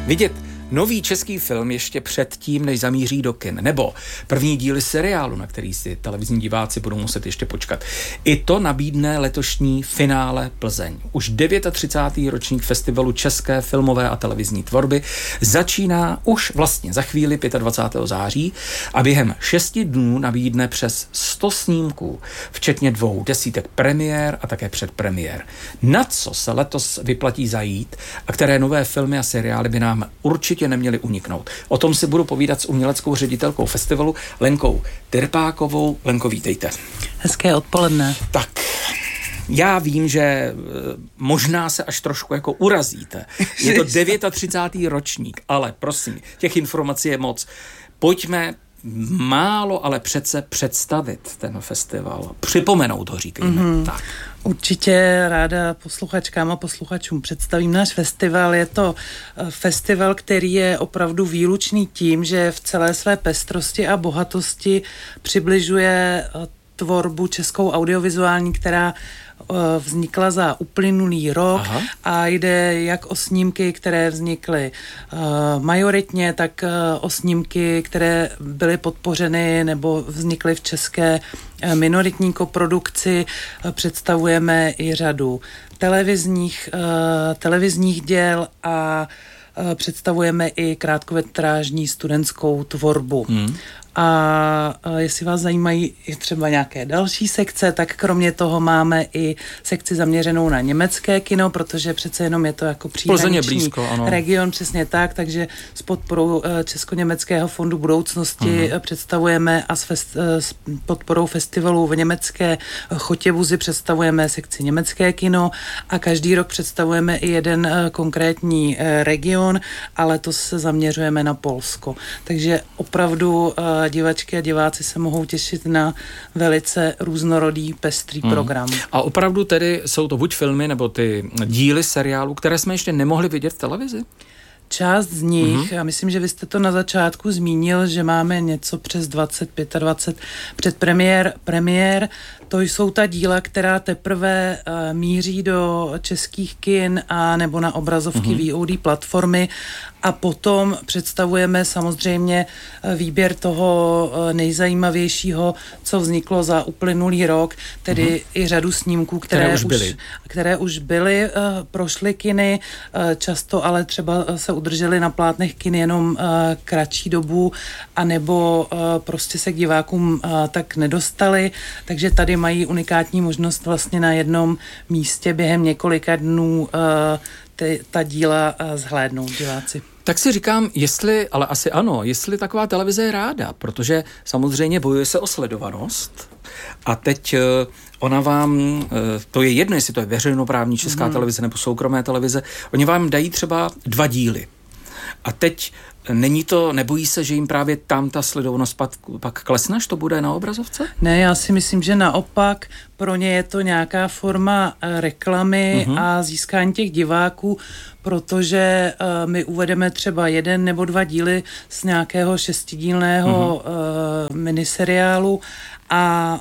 Vidět nový český film ještě předtím, než zamíří do kin, nebo první díly seriálu, na který si televizní diváci budou muset ještě počkat. I to nabídne letošní finále Plzeň. Už 39. ročník festivalu české filmové a televizní tvorby začíná už vlastně za chvíli 25. září a během 6 dnů nabídne přes 100 snímků, včetně 2 desítek premiér a také předpremiér. Na co se letos vyplatí zajít a které nové filmy a seriály by nám určitě neměli uniknout. O tom si budu povídat s uměleckou ředitelkou festivalu Lenkou Tyrpákovou. Lenko, vítejte. Hezké odpoledne. Tak, já vím, že možná se až trošku jako urazíte. Je to 39. ročník, ale prosím, těch informací je moc. Pojďme málo, ale přece představit ten festival. Připomenout ho, říkejme. Tak. Určitě ráda posluchačkám a posluchačům představím náš festival. Je to festival, který je opravdu výlučný tím, že v celé své pestrosti a bohatosti přibližuje tvorbu českou audiovizuální, která vznikla za uplynulý rok. Aha. A jde jak o snímky, které vznikly majoritně, tak o snímky, které byly podpořeny nebo vznikly v české minoritní koprodukci. Představujeme i řadu televizních děl a představujeme i krátkometrážní studentskou tvorbu. A jestli vás zajímají i třeba nějaké další sekce, tak kromě toho máme i sekci zaměřenou na německé kino, protože přece jenom je to jako příhraniční region, přesně tak, takže s podporou Česko-německého fondu budoucnosti představujeme a s podporou festivalu v německé Chotěvuzi představujeme sekci německé kino a každý rok představujeme i jeden konkrétní region, ale letos se zaměřujeme na Polsko. Takže opravdu divačky a diváci se mohou těšit na velice různorodý, pestrý program. A opravdu tedy jsou to buď filmy, nebo ty díly seriálů, které jsme ještě nemohli vidět v televizi? Část z nich, a myslím, že vy jste to na začátku zmínil, že máme něco přes 25 předpremiér. To jsou ta díla, která teprve míří do českých kin a nebo na obrazovky VOD platformy a potom představujeme samozřejmě výběr toho nejzajímavějšího, co vzniklo za uplynulý rok, tedy i řadu snímků, které už byly, prošly kiny, často ale třeba se udržely na plátnech kin jenom kratší dobu, anebo prostě se k divákům tak nedostali, takže tady mají unikátní možnost vlastně na jednom místě během několika dnů ta díla zhlédnout diváci. Tak si říkám, ale asi ano, jestli taková televize je ráda, protože samozřejmě bojuje se o sledovanost a teď ona vám, to je jedno, jestli to je veřejnoprávní česká televize nebo soukromé televize, oni vám dají třeba 2 díly. A teď nebojí se, že jim právě tam ta sledovanost pak klesne, až to bude na obrazovce? Ne, já si myslím, že naopak pro ně je to nějaká forma reklamy a získání těch diváků, protože my uvedeme třeba 1 nebo 2 díly z nějakého 6dílného miniseriálu a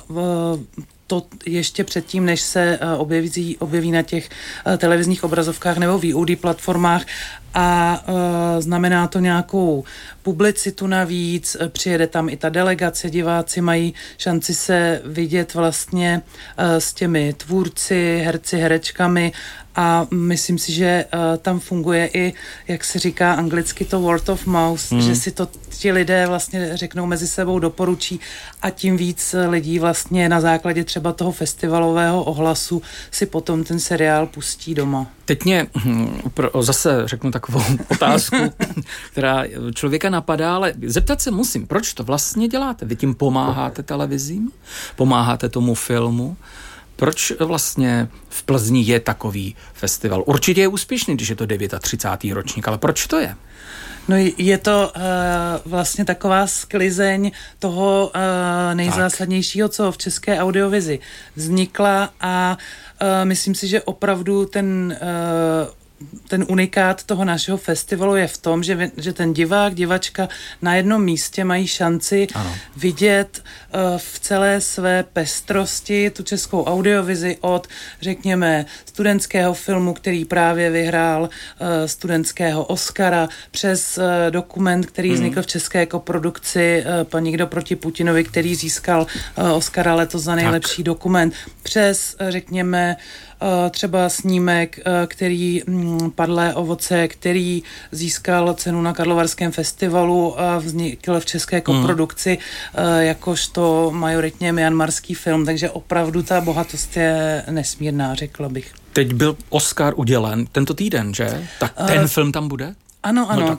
to ještě předtím, než se objeví na těch televizních obrazovkách nebo VOD platformách a znamená to nějakou publicitu navíc, přijede tam i ta delegace, diváci mají šanci se vidět vlastně s těmi tvůrci, herci, herečkami a myslím si, že tam funguje i, jak se říká anglicky, to word of mouth, že si to ti lidé vlastně řeknou mezi sebou, doporučí a tím víc lidí vlastně na základě třeba toho festivalového ohlasu si potom ten seriál pustí doma. Teď mě zase řeknu takovou otázku, která člověka napadá, ale zeptat se musím, proč to vlastně děláte? Vy tím pomáháte televizím? Pomáháte tomu filmu? Proč vlastně v Plzni je takový festival? Určitě je úspěšný, když je to 39. ročník, ale proč to je? No je to vlastně taková sklizeň toho nejzásadnějšího, co v české audiovizi vznikla a myslím si, že opravdu ten unikát toho našeho festivalu je v tom, že ten divák, divačka na jednom místě mají šanci vidět v celé své pestrosti tu českou audiovizi od, řekněme, studentského filmu, který právě vyhrál studentského Oscara, přes dokument, který vznikl v české koprodukci Pan nikdo proti Putinovi, který získal Oscara letos za nejlepší dokument, přes, řekněme, třeba snímek, který Padlé ovoce, který získal cenu na Karlovarském festivalu a vznikl v české koprodukci jakožto majoritně myanmarský film, takže opravdu ta bohatost je nesmírná, řekla bych. Teď byl Oscar udělen tento týden, že? Tak ten film tam bude? Ano, no,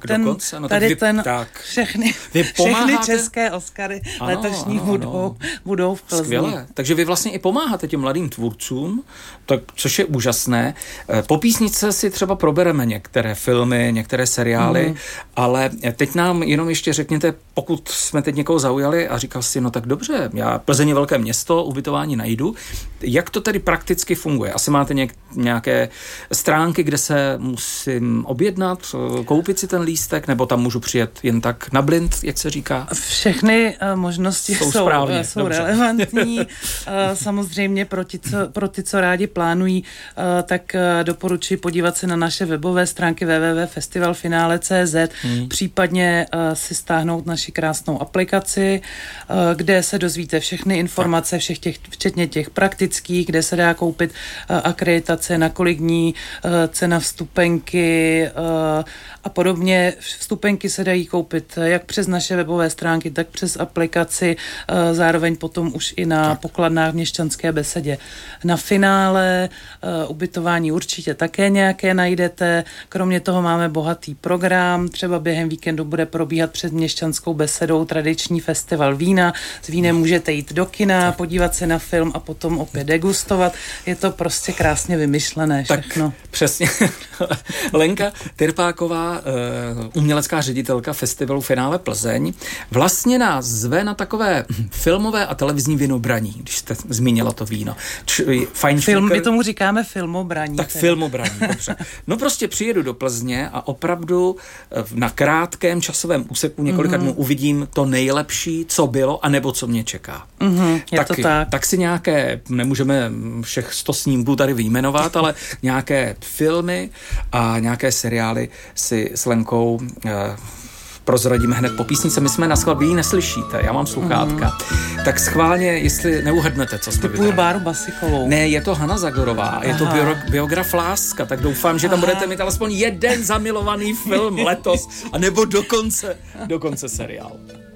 všechny české Oscary letošní budou v Plzni. Skvěle. Takže vy vlastně i pomáháte těm mladým tvůrcům, tak, což je úžasné. Po písničce si třeba probereme některé filmy, některé seriály, ale teď nám jenom ještě řekněte, pokud jsme teď někoho zaujali a říkal si, no tak dobře, já Plzeň je velké město, ubytování najdu. Jak to tedy prakticky funguje? Asi máte nějaké stránky, kde se musím objednat, koupit si ten lístek, nebo tam můžu přijet jen tak na blind, jak se říká? Všechny možnosti jsou relevantní. Samozřejmě pro ty, co rádi plánují, tak doporučuji podívat se na naše webové stránky www.festivalfinale.cz, případně si stáhnout naši krásnou aplikaci, kde se dozvíte všechny informace, včetně těch praktických, kde se dá koupit akreditace, na kolik dní, cena vstupenky a podobně. Vstupenky se dají koupit jak přes naše webové stránky, tak přes aplikaci, zároveň potom už i na pokladnách v Měšťanské besedě. Na finále ubytování určitě také nějaké najdete. Kromě toho máme bohatý program. Třeba během víkendu bude probíhat před Měšťanskou besedou tradiční festival vína. S vínem můžete jít do kina, podívat se na film a potom opět degustovat. Je to prostě krásně vymyšlené všechno. Tak přesně. Lenka Tyrpáková, umělecká ředitelka festivalu Finále Plzeň, vlastně nás zve na takové filmové a televizní vinobraní, když jste zmínila to víno. My tomu říkáme filmobraní. Tak filmobraní, dobře. No prostě přijedu do Plzně a opravdu na krátkém časovém úseku několika dnů uvidím to nejlepší, co bylo, anebo co mě čeká. Tak si nějaké, nemůžeme všech 100 snímků tady vyjmenovat, ale nějaké filmy a nějaké seriály si s Lenkou prozradíme hned po písnice. My jsme na schvál, vy ji neslyšíte, já mám sluchátka. Tak schválně, jestli neuhednete, co jsme vybrali. Báru Basikovou. Ne, je to Hana Zagorová, je to biograf Láska, tak doufám, že tam budete mít alespoň jeden zamilovaný film letos, anebo dokonce seriál.